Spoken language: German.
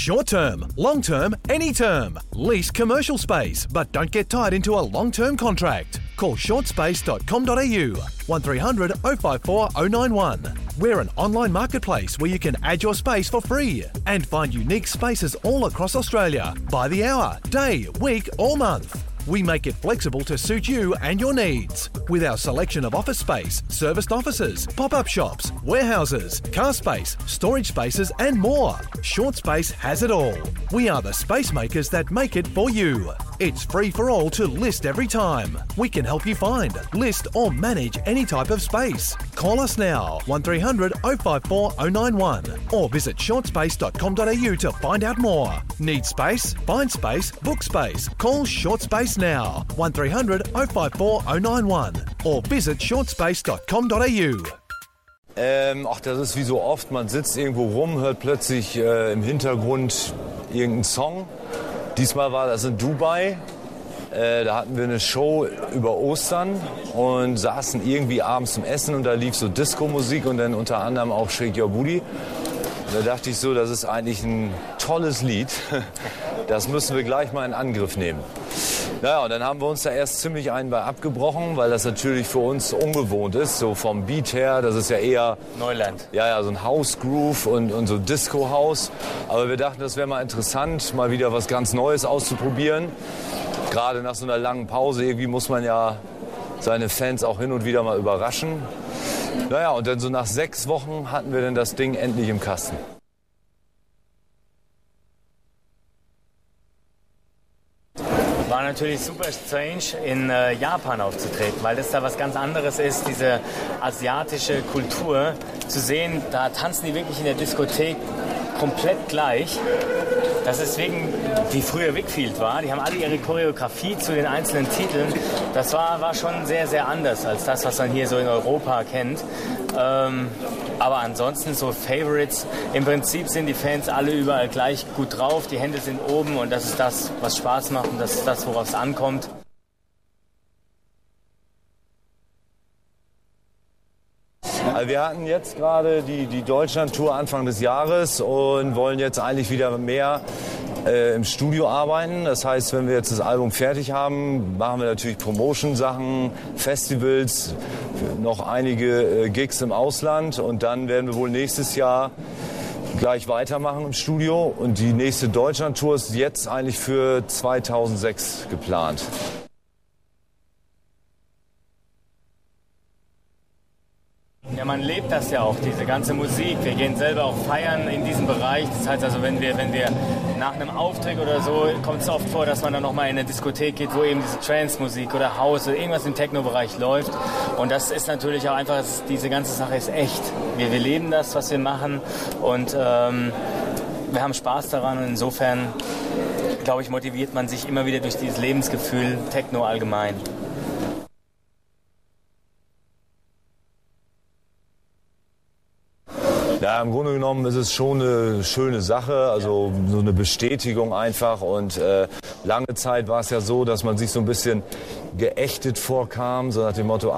Short term, long term, any term. Lease commercial space, but don't get tied into a long-term contract. Call shortspace.com.au 1300 054 091. We're an online marketplace where you can add your space for free and find unique spaces all across Australia by the hour, day, week or month. We make it flexible to suit you and your needs. With our selection of office space, serviced offices, pop-up shops, warehouses, car space, storage spaces and more. Short Space has it all. We are the space makers that make it for you. It's free for all to list every time. We can help you find, list or manage any type of space. Call us now, 1300 054 091 or visit shortspace.com.au to find out more. Need space? Find space, book space. Call Short Space now, 1300 054 091 or visit shortspace.com.au. Das ist wie so oft, man sitzt irgendwo rum, hört plötzlich im Hintergrund irgendeinen Song. Diesmal war das in Dubai. Da hatten wir eine Show über Ostern und saßen irgendwie abends zum Essen und da lief so Disco-Musik und dann unter anderem auch Shake Your Booty. Da dachte ich so, das ist eigentlich ein tolles Lied. Das müssen wir gleich mal in Angriff nehmen. Naja, und dann haben wir uns da erst ziemlich einen bei abgebrochen, weil das natürlich für uns ungewohnt ist. So vom Beat her, das ist ja eher Neuland. Ja, so ein House-Groove und so Disco-House. Aber wir dachten, das wäre mal interessant, mal wieder was ganz Neues auszuprobieren. Gerade nach so einer langen Pause, irgendwie muss man ja seine Fans auch hin und wieder mal überraschen. Naja, und dann so nach 6 Wochen hatten wir dann das Ding endlich im Kasten. War natürlich super strange, in Japan aufzutreten, weil das da was ganz anderes ist, diese asiatische Kultur zu sehen. Da tanzen die wirklich in der Diskothek komplett gleich. Das ist wegen, wie früher Wickfield war. Die haben alle ihre Choreografie zu den einzelnen Titeln. Das war schon sehr, sehr anders als das, was man hier so in Europa kennt. Aber ansonsten so Favorites. Im Prinzip sind die Fans alle überall gleich gut drauf. Die Hände sind oben und das ist das, was Spaß macht und das ist das, worauf es ankommt. Also wir hatten jetzt gerade die Deutschland-Tour Anfang des Jahres und wollen jetzt eigentlich wieder mehr im Studio arbeiten. Das heißt, wenn wir jetzt das Album fertig haben, machen wir natürlich Promotion-Sachen, Festivals, noch einige Gigs im Ausland und dann werden wir wohl nächstes Jahr gleich weitermachen im Studio. Und die nächste Deutschland-Tour ist jetzt eigentlich für 2006 geplant. Ja, man lebt das ja auch, diese ganze Musik. Wir gehen selber auch feiern in diesem Bereich. Das heißt also, wenn wir nach einem Auftritt oder so, kommt es oft vor, dass man dann nochmal in eine Diskothek geht, wo eben diese Trance-Musik oder House oder irgendwas im Techno-Bereich läuft. Und das ist natürlich auch einfach, diese ganze Sache ist echt. Wir leben das, was wir machen und wir haben Spaß daran. Und insofern, glaube ich, motiviert man sich immer wieder durch dieses Lebensgefühl Techno allgemein. Ja, im Grunde genommen ist es schon eine schöne Sache, also so eine Bestätigung einfach. Und lange Zeit war es ja so, dass man sich so ein bisschen geächtet vorkam, so nach dem Motto,